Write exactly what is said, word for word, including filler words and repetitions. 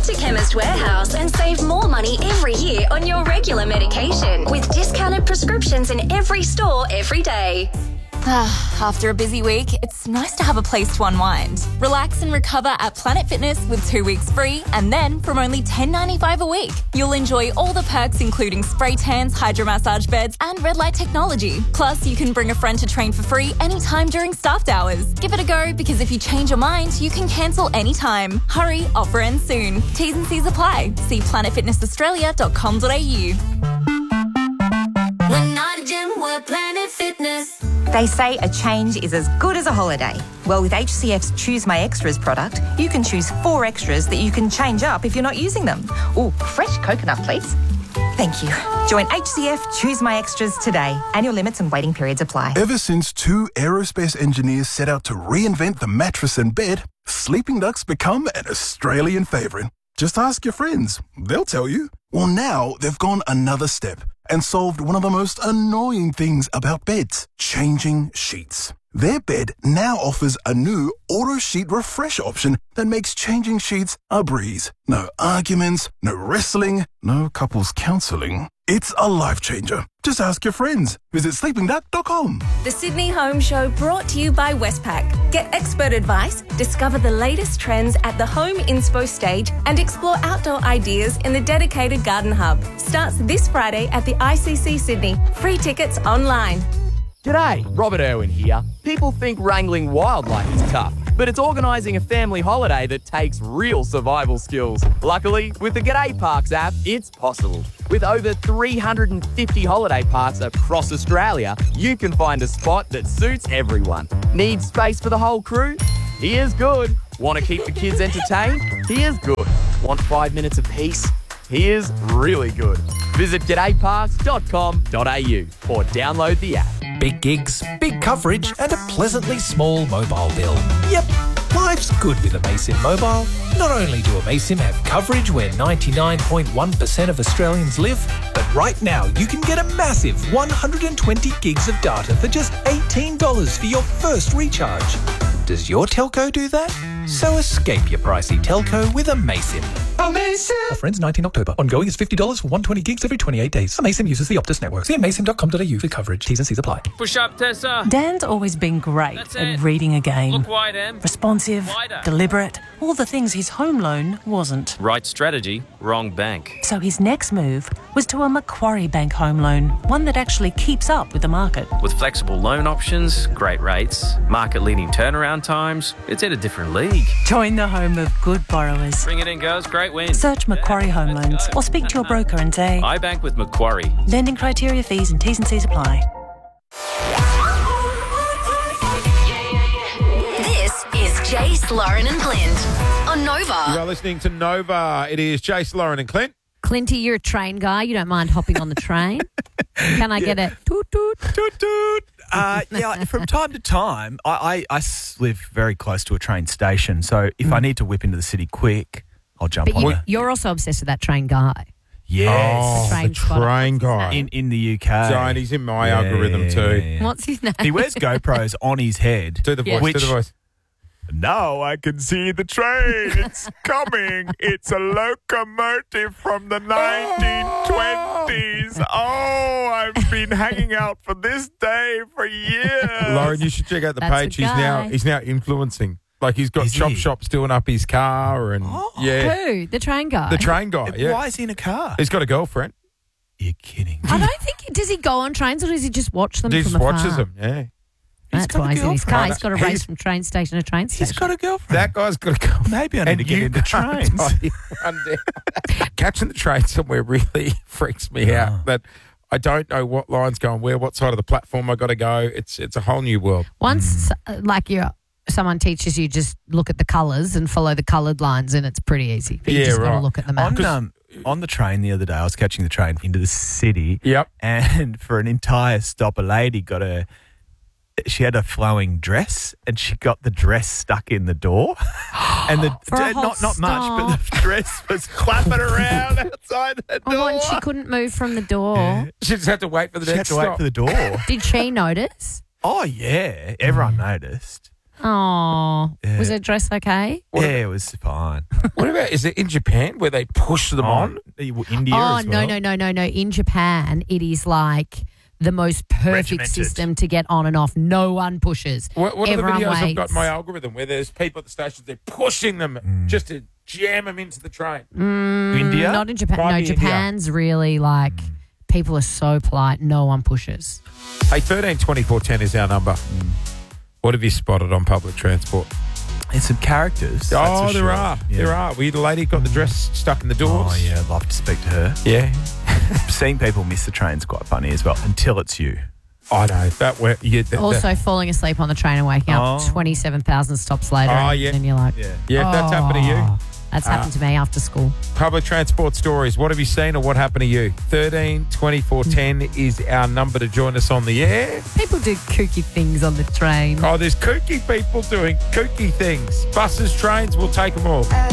to Chemist Warehouse and save more money every year on your regular medication with discounted prescriptions in every store every day. After a busy week, it's nice to have a place to unwind. Relax and recover at Planet Fitness with two weeks free, and then from only ten dollars ninety-five a week, you'll enjoy all the perks including spray tans, hydromassage beds and red light technology. Plus, you can bring a friend to train for free anytime during staffed hours. Give it a go, because if you change your mind, you can cancel anytime. Hurry, offer ends soon. T's and C's apply. See planet fitness australia dot com dot a u. We're not a gym, we're Planet Fitness. They say a change is as good as a holiday. Well, with H C F's Choose My Extras product, you can choose four extras that you can change up if you're not using them. Oh, fresh coconut, please. Thank you. Join H C F Choose My Extras today. Annual limits and waiting periods apply. Ever since two aerospace engineers set out to reinvent the mattress and bed, Sleeping Duck's become an Australian favourite. Just ask your friends. They'll tell you. Well, now they've gone another step and solved one of the most annoying things about beds, changing sheets. Their bed now offers a new auto sheet refresh option that makes changing sheets a breeze. No arguments, no wrestling, no couples counselling. It's a life changer. Just ask your friends. Visit sleeping duck dot com. The Sydney Home Show brought to you by Westpac. Get expert advice, discover the latest trends at the Home Inspo stage and explore outdoor ideas in the dedicated Garden Hub. Starts this Friday at the I C C Sydney. Free tickets online. G'day, Robert Irwin here. People think wrangling wildlife is tough, but it's organising a family holiday that takes real survival skills. Luckily, with the G'day Parks app, it's possible. With over three hundred fifty holiday parks across Australia, you can find a spot that suits everyone. Need space for the whole crew? Here's good. Want to keep the kids entertained? Here's good. Want five minutes of peace? Here's really good. Visit g'day parks dot com dot a u or download the app. Big gigs, big coverage and a pleasantly small mobile bill. Yep, life's good with Amaysim Mobile. Not only do Amaysim have coverage where ninety-nine point one percent of Australians live, but right now you can get a massive one hundred twenty gigs of data for just eighteen dollars for your first recharge. Does your telco do that? So escape your pricey telco with Amaysim. Amaysim! Offer ends nineteenth October. Ongoing is fifty dollars for one hundred twenty gigs every twenty-eight days. Amaysim uses the Optus network. See amaysim dot com dot a u for coverage. T's and C's apply. Push up, Tessa. Dan's always been great That's at it. reading a game. Look wide, Em. Responsive, Wider. deliberate, all the things his home loan wasn't. Right strategy, wrong bank. So his next move was to a Macquarie Bank home loan, one that actually keeps up with the market. With flexible loan options, great rates, market-leading turnaround times, it's in a different league. Join the home of good borrowers. Bring it in, girls. Great win. Search Macquarie Home Let's Loans go. or speak to your broker and say, I bank with Macquarie. lending criteria, fees and T's and C's apply. This is Jace, Lauren and Clint on Nova. You are listening to Nova. It is Jace, Lauren and Clint. Clinty, you're a train guy. You don't mind hopping on the train. Can I get a toot toot? Toot toot. Uh, yeah, from time to time, I, I, I s- live very close to a train station, so if I need to whip into the city quick, I'll jump But on you, it. you're also obsessed with that train guy. Yes. Oh, The train the spotter. train guy. In in the U K. Giant, he's in my algorithm too. What's his name? He wears GoPros on his head. Do the voice, which, do the voice. Now I can see the train. It's coming. It's a locomotive from the nineteen twenties. Oh, I've been hanging out for this day for years. Lauren, you should check out the That's page. the He's now guy. he's now influencing. Like he's got Is shop he? shops doing up his car and yeah, Who? The train guy? the train guy. Yeah, Why is he in a car? he's got a girlfriend. You're kidding. I don't think. Does he go on trains or does he just watch them He from just afar? watches them. Yeah, That's got a why he's in his car. girlfriend. He's got to He's- race from train station to train station. He's got a girlfriend. that guy's got a girlfriend. Maybe I need And to get you into can't trains. bloody run down. Catching the train somewhere really freaks me Oh. out. That I don't know what line's going where, what side of the platform I got to go. It's it's a whole new world. Once, uh, like you, someone teaches you, just look at the colours and follow the coloured lines, and it's pretty easy. But you Yeah, just got to right. look at the map. On, um, on the train the other day, I was catching the train into the city. Yep. And for an entire stop, a lady got a. She had a flowing dress, and she got the dress stuck in the door. And the For a d- whole not not much, but the dress was clapping around outside the door. Oh, and she couldn't move from the door. She just had to wait for the She had next to wait stop. for the door. Did she notice? Oh yeah, everyone noticed. Oh, Yeah. was her dress okay? Yeah, it was fine. What about, is it in Japan where they push them Oh, on? India oh, as no, well. no, no, no, no. In Japan, it is like the most perfect Regimented. system to get on and off. No one pushes. What, what are the Everyone videos I've waits. got in my algorithm where there's people at the stations, they're pushing them just to jam them into the train? Mm, India? Not in Japan. Might No, be India. Japan's really like people are so polite. No one pushes. Hey, thirteen twenty-four ten is our number. What have you spotted on public transport? There's some characters. Oh, that's for there sure. are. Yeah. There are. We the lady got the dress stuck in the doors. Oh, yeah, I'd love to speak to her. Yeah. Seeing people miss the train's quite funny as well, until it's you. I know. That where yeah, that, Also, that, falling asleep on the train and waking up Oh. twenty-seven thousand stops later. Oh, and yeah. then you're like, Yeah. yeah, if that's happened to you. "Oh." That's Uh, happened to me after school. Public transport stories. What have you seen or what happened to you? thirteen twenty-four ten is our number to join us on the air. People do kooky things on the train. Oh, there's kooky people doing kooky things. Buses, trains, we'll take them all.